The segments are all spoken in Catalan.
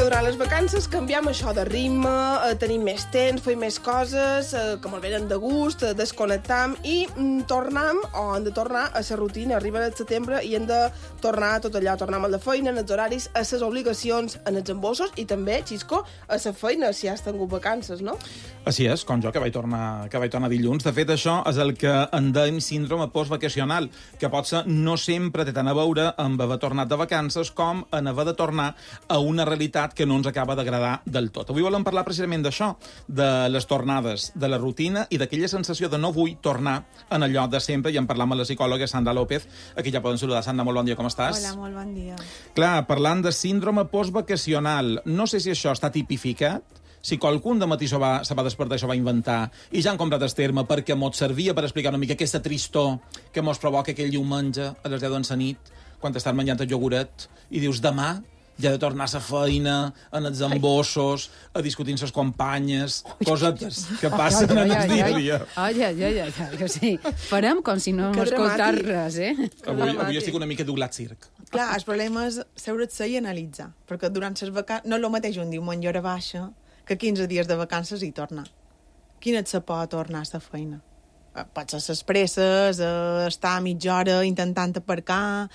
durant les vacances canviem això de ritme, tenim més temps, fem més coses, que ens venen de gust, desconnectam i tornem, o hem de tornar a la rutina. Arriba el setembre i hem de tornar a tot allò, tornem a la feina, en els horaris, a les obligacions, en els embossos i també, Xisco, a la feina, si has tingut vacances, no? Així és, com jo, que vaig tornar dilluns. De fet, això és el que en dèiem síndrome postvacacional, que potser no sempre té tant a veure amb haver tornat de vacances com en haver de tornar a una realitat que no ens acaba d'agradar del tot. Avui volem parlar precisament d'això, de les tornades, de la rutina i d'aquella sensació de no vull tornar en allò de sempre, i en parlam amb la psicòloga Sandra López. Aquí ja poden saludar. Sandra, molt bon dia, com estàs? Hola, molt bon dia. Clar, parlant de síndrome postvacacional, no sé si això està tipificat, si qualcú de matí se va despertar i se va inventar, i ja han comprat el terme perquè mos servia per explicar una mica aquesta tristor que mos provoca aquell diumenge a les 10 de la nit, quan estàs menjant el iogurt, i dius, demà ja de tornar a la feina, en els embossos, a discutir amb les companyes, cosetes que passen en el dia a dia. Jo sí. Farem com si no hem escoltat res, Avui estic una mica doblat circ. Clar, el problema és seure-se i analitzar, perquè durant les vacances no és el mateix un diumenge hora baixa que 15 dies de vacances i tornar. Quina et se pot tornar a la feina? Pot ser les presses, estar mitja hora intentant aparcar...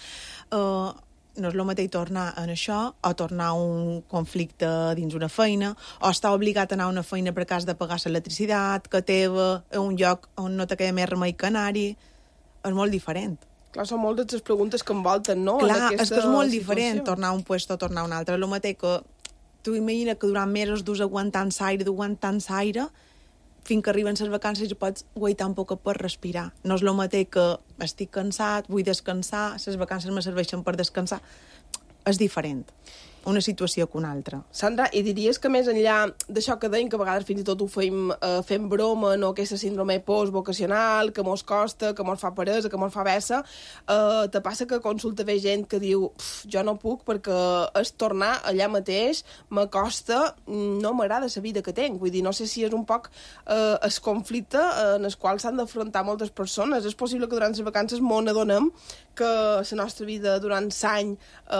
No és el mateix tornar en això o tornar a un conflicte dins una feina o estar obligat a anar a una feina perquè has de pagar l'electricitat que teva a un lloc on no te queda més remei que anar-hi. És molt diferent. Clar, són moltes les preguntes que envolten, no? Clar, és que és molt diferent tornar a un lloc o tornar a un altre. És el mateix que tu imagina que durant mesos dus aguantant l'aire, fins que arriben les vacances i pots guaitar un poc per respirar. No és el mateix que estic cansat, vull descansar, les vacances me serveixen per descansar. És diferent una situació que una altra. Sandra, i diries que més enllà d'això que deim, que a vegades fins i tot ho fem broma, no, aquesta síndrome postvocacional, que mos costa, que mos fa peresa, que mos fa vessa, te passa que consulta ve gent que diu jo no puc perquè és tornar allà mateix, m'acosta, no m'agrada la vida que tenc. Vull dir, no sé si és un poc el conflicte en el qual s'han d'afrontar moltes persones. És possible que durant les vacances mos n'adonem que la nostra vida durant l'any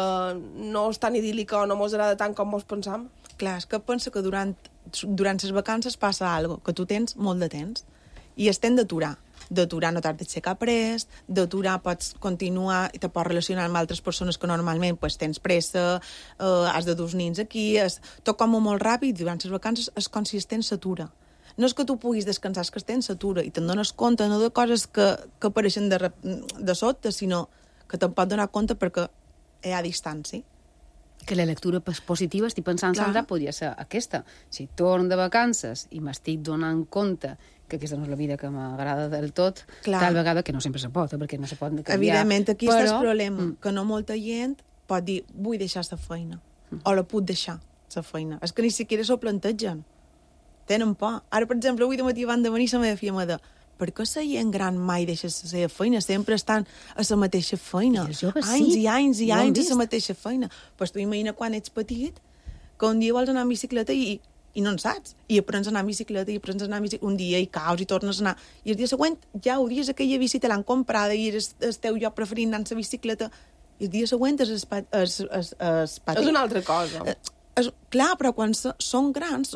no és tan idíl·lica o no mos agrada tant com mos pensam? Clar, és que penso que durant les vacances passa alguna cosa, que tu tens molt de temps i es t'hem d'aturar. D'aturar no t'has d'aixecar prest, d'aturar pots continuar i te pots relacionar amb altres persones que normalment pues, tens pressa, has de dur els nins aquí, tot com molt ràpid, durant les vacances és com si el temps s'atura. No és que tu puguis descansar, és que el temps s'atura i te'n dones compte no de coses que apareixen de sobte, sinó que te'n pots donar compte perquè hi ha distància. Que la lectura positiva, estic pensant, Sandra, podria ser aquesta. Si torno de vacances i m'estic donant compte que aquesta no és la vida que m'agrada del tot, tal vegada, que no sempre se pot, perquè no se pot canviar. Evidentment, aquí està el problema, que no molta gent pot dir, vull deixar la feina, o la puc deixar, la feina. És que ni siquiera s'ho plantegen. Tenen por. Ara, per exemple, avui de matí van de venir la meva filla, m'ha dit, per què la gent gran mai deixa la seva feina? Sempre estan a la mateixa feina. Anys i anys i anys a la mateixa feina. Pues tu imagina quan ets petit, que un dia vols anar amb bicicleta i no en saps. I aprens a anar amb bicicleta i aprens a anar amb bicicleta. Un dia i caus i tornes a anar. I el dia següent ja odies aquella bici, te l'han comprada i és el teu lloc preferit anar amb la bicicleta. I el dia següent és petit. És una altra cosa. Clar, però quan són grans...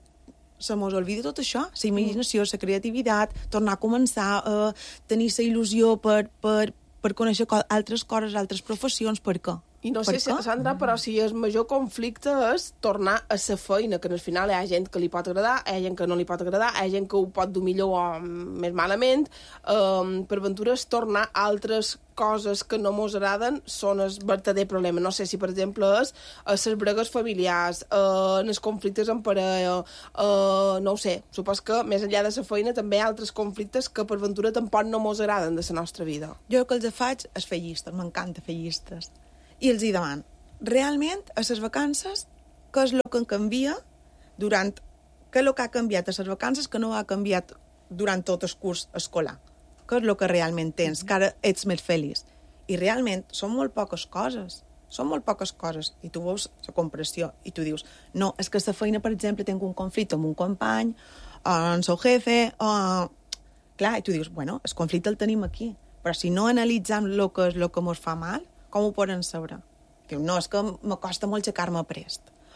se mos oblida tot això, la imaginació, la creativitat, tornar a començar a tenir la il·lusió per conèixer altres coses, altres professions, per què? I no sé, Sandra, però si el major conflicte és tornar a la feina, que al final hi ha gent que li pot agradar, hi ha gent que no li pot agradar, hi ha gent que ho pot dur millor o més malament. Per ventura, és tornar a altres coses que no mos agraden són el verdader problema. No sé si, per exemple, és les bregues familiars, en els conflictes en parella, no ho sé. Supos que, més enllà de la feina, també hi ha altres conflictes que, per ventura, tampoc no mos agraden de la nostra vida. Jo el que els faig és fer llistes, m'encanta fer llistes. I els hi deman, realment, a les vacances, què és el que canvia què és el que ha canviat a les vacances que no ha canviat durant tot el curs escolar? Què és el que realment tens, que ara ets més feliç? I realment són molt poques coses. I tu veus la comparació i tu dius, no, és que a la feina, per exemple, tinc un conflicte amb un company, amb el seu jefe, clar, i tu dius, bueno, el conflicte el tenim aquí, però si no analitzem el que ens fa mal, com ho poden saber? Diu, no, és que m'acosta molt aixecar-me prest.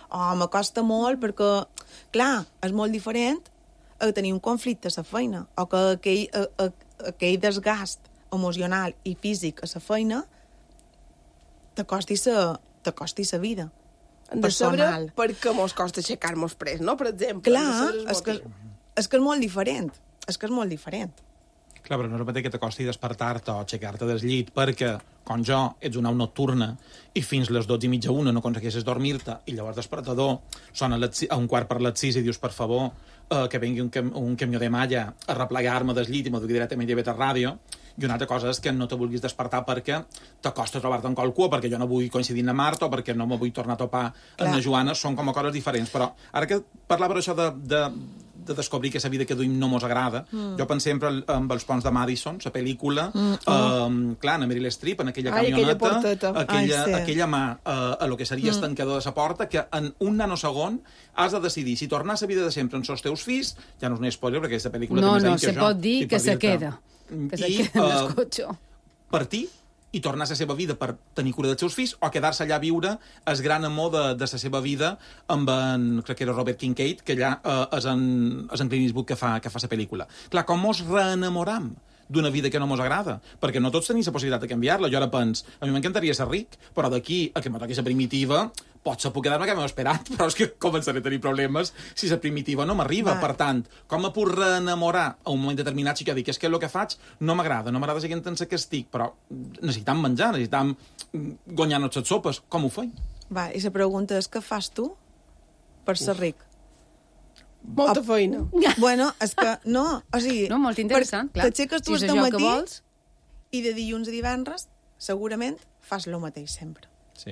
me costa molt perquè, clar, és molt diferent a tenir un conflicte a la feina o que aquell desgast emocional i físic a la feina t'acosti la vida hem de saber personal. per què mos costa aixecar-nos pres, no? Per exemple. Clar, és que és molt diferent. Clar, però no és el mateix que t'acosti despertar-te o aixecar-te del llit perquè, com jo, ets una au nocturna i fins les 12:30, 1 no aconsegueixes dormir-te i llavors despertador sona a 5:45 i dius, per favor, que vingui un camió de malla a replegar-me del llit i m'ho digui directament a ràdio. I una altra cosa és que no te vulguis despertar perquè t'acosta trobar-te amb qualcú, perquè jo no vull coincidir amb Marta o perquè no me vull tornar a topar amb la Joana. Són com a coses diferents. Però ara que parlava això de descobrir que la vida que duim no mos agrada, jo penso sempre amb Els ponts de Madison, la pel·lícula, clar, en Meryl Streep, en aquella camioneta, aquella mà a lo que seria el tancador de la porta, que en un nanosegon has de decidir si tornar a la vida de sempre amb els teus fills, ja no és un spoiler, perquè aquesta pel·lícula no, se pot dir que se queda. Que se queda en el cotxe. Partir i tornar a la seva vida per tenir cura dels seus fills o quedar-se allà a viure el gran amor de la seva vida amb crec que era Robert Kincaid, que allà és en Clint Eastwood que fa la pel·lícula. Clar, com mos reenamoram d'una vida que no mos agrada? Perquè no tots tenim la possibilitat de canviar-la. Jo ara penso, a mi m'encantaria ser ric, però d'aquí a que me toqui la primitiva, potser puc quedar-me que m'he esperat, però és que començaré a tenir problemes si la primitiva no m'arriba. Per tant, com me puc reenamorar a un moment determinat si jo dic, és que el que faig no m'agrada seguir en la que estic, però necessitam menjar, necessitam guanyar-nos les sopes. Com ho feim? Va, i la pregunta és, què fas tu per ser ric? Molta feina. Bueno, és que no, o sigui... No, molt interessant, clar. T'aixeques tu si al matí i de dilluns a divendres segurament fas el mateix sempre. Sí.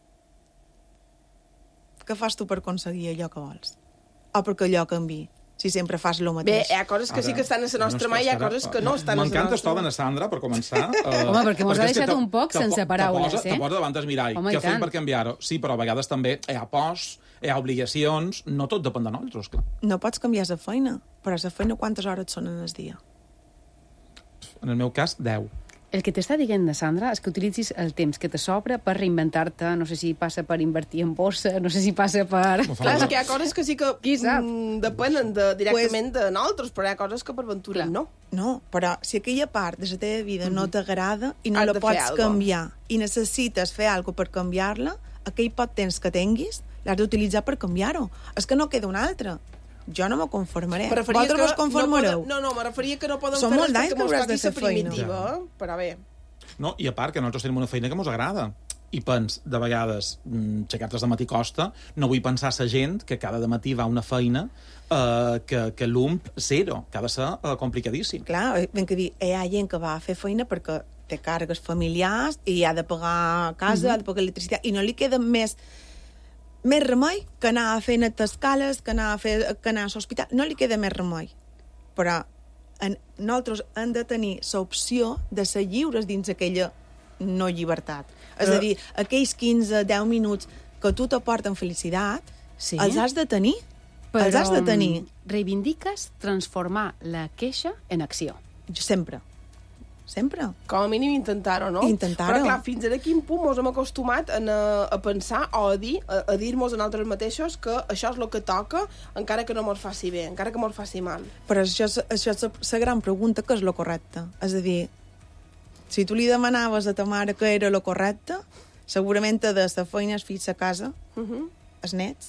Què fas tu per aconseguir allò que vols? O perquè allò canviï? Si sempre fas el mateix. Bé, hi ha coses que sí que estan a la nostra mà i hi ha coses que no estan a la nostra mà. M'encanta esto de Sandra, per començar. Home, perquè mos ha deixat un poc sense paraules, Te posa davant del mirall. Què fem per canviar-ho? Sí, però a vegades també hi ha pors, hi ha obligacions, no tot depèn de nosaltres, clar. No pots canviar la feina, però la feina quantes hores són en el dia? En el meu cas, 10. El que t'està dient de Sandra és que utilitzis el temps que te sobra per reinventar-te, no sé si passa per invertir en borsa, no sé si passa per... Clar, és que hi ha coses que sí que depenen directament de nosaltres, però hi ha coses que per ventura no. No, però si aquella part de la teva vida no t'agrada i no la pots canviar i necessites fer alguna cosa per canviar-la, aquell pot temps que tinguis l'has d'utilitzar per canviar-ho. És que no queda un altre. Jo no me conformaré. Vosaltres vos conformareu? No, me referia que no poden fer res perquè mos toqui la primitiva, però bé. No, i a part que nosaltres tenim una feina que mos agrada. I pens, de vegades, aixecar-te de matí costa, no vull pensar la gent que cada matí va a una feina que l'ump zero, que ha de ser complicadíssim. Clar, ben que dir, hi ha gent que va a fer feina perquè té càrregues familiars i ha de pagar casa, ha de pagar electricitat, i no li queda més remei que anar a fer escales, que anar a l'hospital. No li queda més remei. Però nosaltres hem de tenir l'opció de ser lliures dins aquella no llibertat. És a dir, aquells 15-10 minuts que tu t'aporten felicitat, els has de tenir. Però els has de tenir. Reivindiques transformar la queixa en acció. Jo sempre. Com a mínim intentar-ho, no? Intentar-ho. Però clar, fins a quin punt mos hem acostumat a pensar o a dir-nos a nosaltres mateixos que això és el que toca, encara que no mos faci bé, encara que mos faci mal. Però això és la gran pregunta, que és el correcte. És a dir, si tu li demanaves a ta mare que era el correcte, segurament de la feina, els fills a casa, els nets,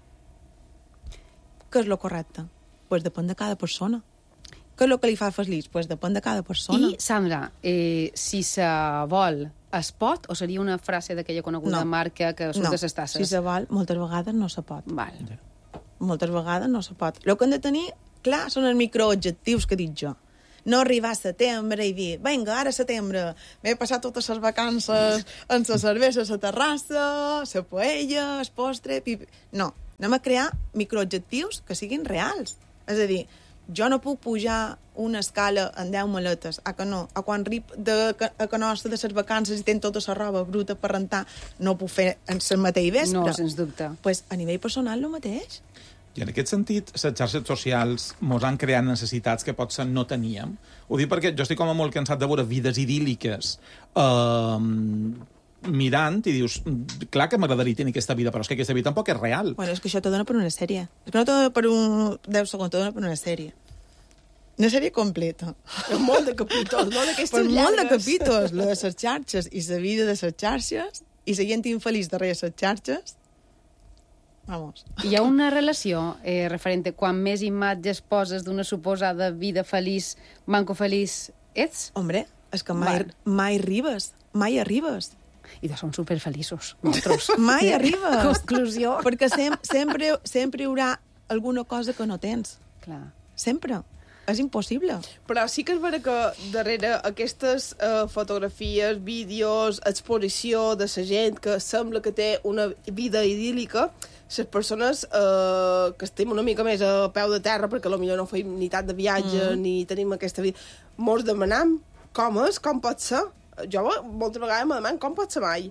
què és el correcte? Pues depèn de cada persona. Què és el que li fa feliç? Pues depèn de cada persona. I, Sandra, si se vol, es pot? O seria una frase d'aquella coneguda marca que surt de les tasses? Si se vol, moltes vegades no se pot. Val. Moltes vegades no se pot. El que hem de tenir, clar, són els microobjectius que dic jo. No arribar a setembre i dir, vinga, ara setembre, m'he passat totes les vacances amb la cervesa a la terrassa, la paella, el postre... No, anem a crear microobjectius que siguin reals. És a dir, jo no puc pujar una escala en 10 maletes, que no? A quan arrib que no estic de les vacances i tenc tota la roba bruta per rentar, no puc fer en el mateix vespre. No, sens dubte. Pues a nivell personal el mateix. I en aquest sentit, les xarxes socials mos han creat necessitats que potser no teníem. Ho dic perquè jo estic com a molt cansat de veure vides idíl·liques mirant i dius, clar que m'agradaria tenir aquesta vida, però és que aquesta vida tampoc és real. Bueno, és que això te dona per una sèrie. És que no te dona per 10 segons, te dona per una sèrie. Una sèrie completa. Molt de capítols, no? D'aquestes Per llargues. molt de capítols, la de les xarxes i la vida de les xarxes i la gent infeliç darrere les xarxes. Vamos. Hi ha una relació referent a quan més imatges poses d'una suposada vida feliç, manco feliç ets? Hombre, és que mai arribes. Mai arribes. I som superfeliços, nosaltres. Mai arribes. Conclusió. Perquè sempre hi haurà alguna cosa que no tens. Clar. Sempre. És impossible. Però sí que és vera que darrere aquestes fotografies, vídeos, exposició de la gent que sembla que té una vida idíl·lica, les persones que estem una mica més a peu de terra, perquè potser no feim ni tant de viatge ni tenim aquesta vida, mos demanam com és, com pot ser. Jo moltes vegades me demano com pot ser mai.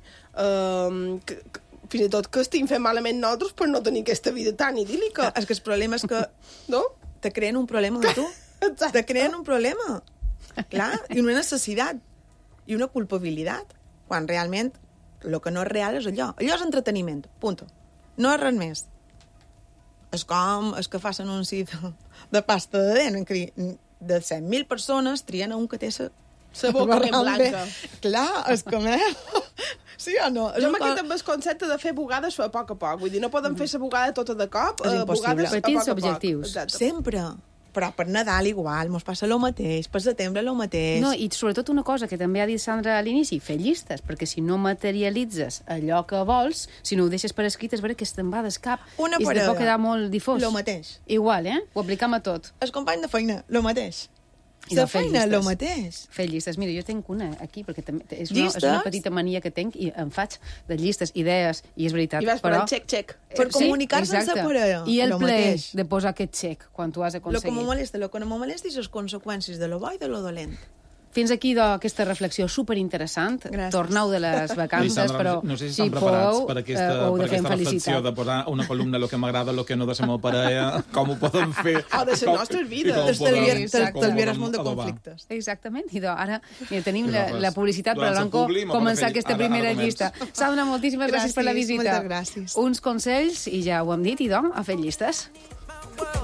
Fins i tot que estem fent malament nosaltres per no tenir aquesta vida tan idíl·lica. És que el problema és que no? te creen un problema de tu. Exacte. Te creen un problema. Clar, i una necessitat. I una culpabilitat. Quan realment el que no és real és allò. Allò és entreteniment, punto. No és res més. És com és que fas anunci de pasta de dent, en què de 100.000 persones trien un que té la boca ben blanca. Clar, és com... Sí o no? Jo m'he també el concepte de fer bugades a poc a poc. Vull dir, no podem fer la bugada tota de cop. És impossible. Bugades Petits a poc objectius. A poc. Exacte. Sempre. Però per Nadal igual, mos passa el mateix, per setembre el mateix. No, i sobretot una cosa que també ha dit Sandra a l'inici, fer llistes, perquè si no materialitzes allò que vols, si no ho deixes per escrit, és vera que te'n va del cap. Una I parada. pot quedar molt difós. Lo mateix. Igual, Ho aplicam a tot. El company de feina, lo mateix. I La de fer feina, llistes. lo mateix. Fer llistes. Mira, jo tinc una aquí, perquè també és Llistes? una petita mania que tinc i em faig de llistes, idees, i és veritat. I vas però... posant xec. Per comunicar-se amb la parella. I el Lo plaer mateix. de posar aquest xec quan tu has Lo que aconseguit. me molesta és les conseqüències de lo bo i de lo dolent. Fins aquí, aquesta reflexió superinteressant. Gràcies. Tornau de les vacances, Sandra, però no sé si si estan preparats podeu, per aquesta, ho per de fer aquesta amb reflexió felicitat. de posar una columna el que m'agrada, el que no de la meva parella, com ho poden fer. O de les nostres vides. i com ho poden- T'estalviaràs com ho molt de poden adobar. conflictes. Exactament. I ara mira, tenim I res. la publicitat per Durant el Blanco publi, m'ho començar faré aquesta ara primera començo. llista. Sandra, moltíssimes gràcies per la Gràcies, visita. moltes gràcies. Uns consells, i ja ho hem dit, i a fer llistes.